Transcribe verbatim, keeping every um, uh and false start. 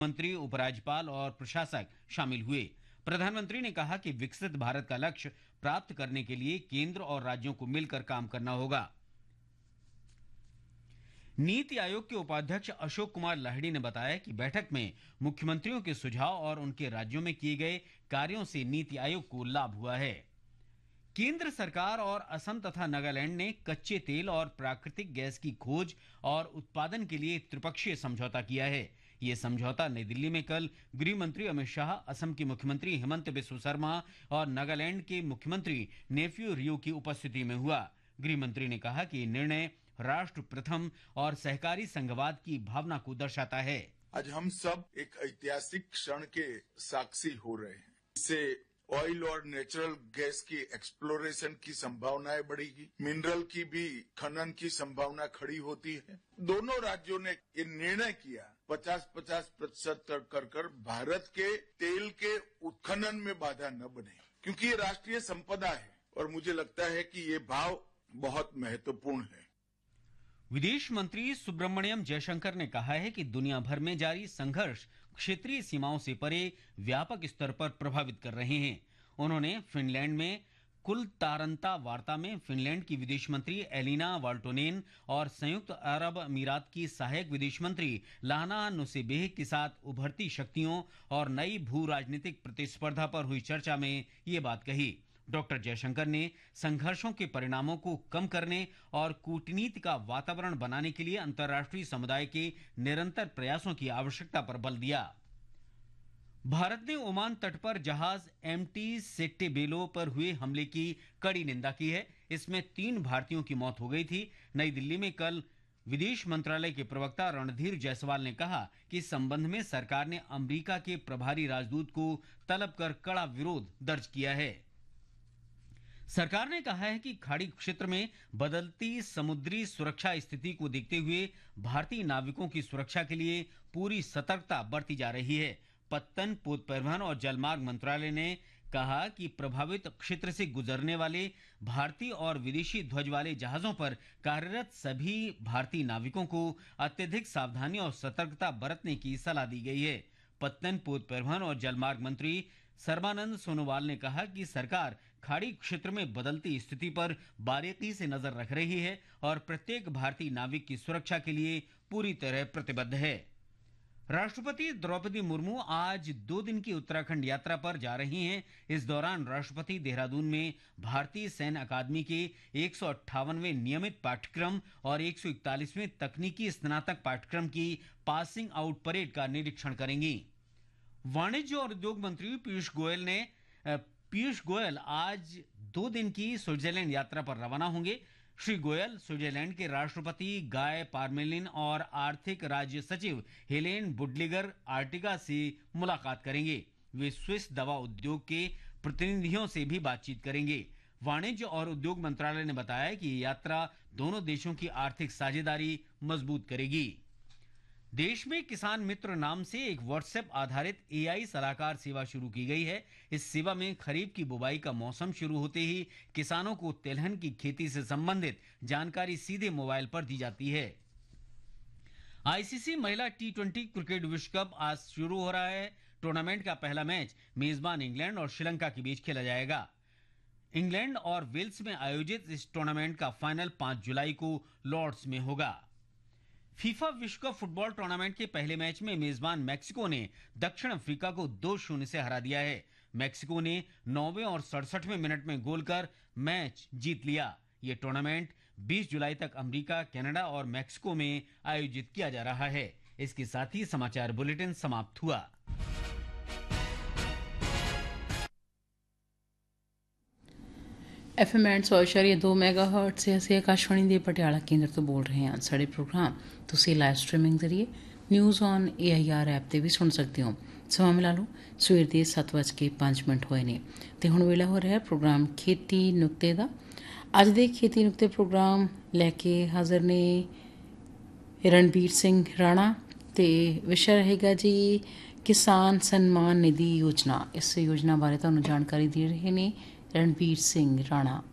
मंत्री, उपराज्यपाल और प्रशासक शामिल हुए। प्रधानमंत्री ने कहा कि विकसित भारत का लक्ष्य प्राप्त करने के लिए केंद्र और राज्यों को मिलकर काम करना होगा। नीति आयोग के उपाध्यक्ष अशोक कुमार लाहिड़ी ने बताया कि बैठक में मुख्यमंत्रियों के सुझाव और उनके राज्यों में किए गए कार्यों से नीति आयोग को लाभ हुआ है। केंद्र सरकार और असम तथा नागालैंड ने कच्चे तेल और प्राकृतिक गैस की खोज और उत्पादन के लिए त्रिपक्षीय समझौता किया है। यह समझौता नई दिल्ली में कल गृह मंत्री अमित शाह, असम के मुख्यमंत्री हेमंत बिस्व शर्मा और नागालैंड के मुख्यमंत्री नेफ्यू रियो की उपस्थिति में हुआ। गृह मंत्री ने कहा कि निर्णय राष्ट्र प्रथम और सहकारी संघवाद की भावना को दर्शाता है। आज हम सब एक ऐतिहासिक क्षण के साक्षी हो रहे हैं। इससे ऑयल और नेचुरल गैस की एक्सप्लोरेशन की संभावनाएं बढ़ेगी, मिनरल की भी खनन की संभावना खड़ी होती है। दोनों राज्यों ने ये निर्णय किया पचास पचास प्रतिशत कर कर भारत के तेल के उत्खनन में बाधा न बने, क्योंकि ये राष्ट्रीय संपदा है और मुझे लगता है कि ये भाव बहुत महत्वपूर्ण है। विदेश मंत्री सुब्रमण्यम जयशंकर ने कहा है कि दुनिया भर में जारी संघर्ष क्षेत्रीय सीमाओं से परे व्यापक स्तर पर प्रभावित कर रहे हैं। उन्होंने फिनलैंड में कुलतारंता वार्ता में फिनलैंड की विदेश मंत्री एलिना वाल्टोनेन और संयुक्त अरब अमीरात की सहायक विदेश मंत्री लाना नुसेबेह के साथ उभरती शक्तियों और नई भू राजनीतिक प्रतिस्पर्धा पर हुई चर्चा में ये बात कही। डॉक्टर जयशंकर ने संघर्षों के परिणामों को कम करने और कूटनीति का वातावरण बनाने के लिए अंतर्राष्ट्रीय समुदाय के निरंतर प्रयासों की आवश्यकता पर बल दिया। भारत ने ओमान तट पर जहाज एमटी सेट्टेबेलो पर हुए हमले की कड़ी निंदा की है। इसमें तीन भारतीयों की मौत हो गई थी। नई दिल्ली में कल विदेश मंत्रालय के प्रवक्ता रणधीर जायसवाल ने कहा कि इस संबंध में सरकार ने अमेरिका के प्रभारी राजदूत को तलब कर कड़ा विरोध दर्ज किया है। सरकार ने कहा है कि खाड़ी क्षेत्र में बदलती समुद्री सुरक्षा स्थिति को देखते हुए भारतीय नाविकों की सुरक्षा के लिए पूरी सतर्कता बरती जा रही है। पत्तन, पोत परिवहन और जलमार्ग मंत्रालय ने कहा कि प्रभावित क्षेत्र से गुजरने वाले भारतीय और विदेशी ध्वज वाले जहाजों पर कार्यरत सभी भारतीय नाविकों को अत्यधिक सावधानी और सतर्कता बरतने की सलाह दी गई है। पत्तन, पोत परिवहन और जलमार्ग मंत्री सर्बानंद सोनोवाल ने कहा कि सरकार खाड़ी क्षेत्र में बदलती स्थिति पर बारीकी से नजर रख रही है और प्रत्येक भारतीय नाविक की सुरक्षा के लिए पूरी तरह प्रतिबद्ध है। राष्ट्रपति द्रौपदी मुर्मू आज दो दिन की उत्तराखंड यात्रा पर जा रही हैं। इस दौरान राष्ट्रपति देहरादून में भारतीय सैन्य अकादमी के एक सौ अट्ठावनवें नियमित पाठ्यक्रम और एक सौ इकतालीसवें तकनीकी स्नातक पाठ्यक्रम की पासिंग आउट परेड का निरीक्षण करेंगी। वाणिज्य और उद्योग मंत्री पीयूष गोयल ने पीयूष गोयल आज दो दिन की स्विट्जरलैंड यात्रा पर रवाना होंगे। श्री गोयल स्विट्जरलैंड के राष्ट्रपति गाय पारमेलिन और आर्थिक राज्य सचिव हेलेन बुडलिगर आर्टिगा से मुलाकात करेंगे। वे स्विस दवा उद्योग के प्रतिनिधियों से भी बातचीत करेंगे। वाणिज्य और उद्योग मंत्रालय ने बताया कि ये यात्रा दोनों देशों की आर्थिक साझेदारी मजबूत करेगी। देश में किसान मित्र नाम से एक व्हाट्सएप आधारित एआई सलाहकार सेवा शुरू की गई है। इस सेवा में खरीफ की बुवाई का मौसम शुरू होते ही किसानों को तिलहन की खेती से संबंधित जानकारी सीधे मोबाइल पर दी जाती है। आईसीसी महिला टी ट्वेंटी क्रिकेट विश्व कप आज शुरू हो रहा है। टूर्नामेंट का पहला मैच मेजबान इंग्लैंड और श्रीलंका के बीच खेला जाएगा। इंग्लैंड और वेल्स में आयोजित इस टूर्नामेंट का फाइनल पांच जुलाई को लॉर्ड्स में होगा। फीफा विश्व कप फुटबॉल टूर्नामेंट के पहले मैच में मेजबान मैक्सिको ने दक्षिण अफ्रीका को दो शून्य से हरा दिया है। मैक्सिको ने नौवें और सड़सठवें मिनट में गोल कर मैच जीत लिया। यह टूर्नामेंट बीस जुलाई तक अमेरिका, कनाडा और मैक्सिको में आयोजित किया जा रहा है। इसके साथ ही समाचार बुलेटिन समाप्त हुआ। एफ एम एंड सौ इशारे दो मैगा हर्ट से ਅਸੀਂ ਆਕਾਸ਼ਵਾਣੀ ਦੇ ਪਟਿਆਲਾ ਕੇਂਦਰ ਤੋਂ ਬੋਲ ਰਹੇ ਹਾਂ। ਸਾਡੇ ਪ੍ਰੋਗਰਾਮ ਤੁਸੀਂ ਲਾਈਵ ਸਟ੍ਰੀਮਿੰਗ ਜ਼ਰੀਏ news on A I R app ਤੇ ਵੀ ਸੁਣ ਸਕਦੇ ਹੋ। ਸਮਾਂ ਮਿਲਾ ਲਓ ਸਵੇਰ ਦੇ ਸੱਤ ਵੱਜ ਕੇ ਪੰਜ ਮਿੰਟ ਹੋਏ ਨੇ ਤੇ ਹੁਣ ਵੇਲਾ ਹੋ ਰਿਹਾ ਪ੍ਰੋਗਰਾਮ ਖੇਤੀ ਨੁਕਤੇ ਦਾ। ਅੱਜ ਦੇ ਖੇਤੀ ਨੁਕਤੇ ਪ੍ਰੋਗਰਾਮ ਲੈ ਕੇ ਹਾਜ਼ਰ ਨੇ ਰਣਬੀਰ ਸਿੰਘ ਰਾਣਾ ਤੇ ਵਿਸ਼ਾ ਰਹੇਗਾ ਜੀ ਕਿਸਾਨ ਸਨਮਾਨ ਨਿਧੀ ਯੋਜਨਾ। ਇਸ ਯੋਜਨਾ ਬਾਰੇ ਤੁਹਾਨੂੰ ਜਾਣਕਾਰੀ ਦੇ ਰਹੇ ਨੇ रणबीर सिंह राणा।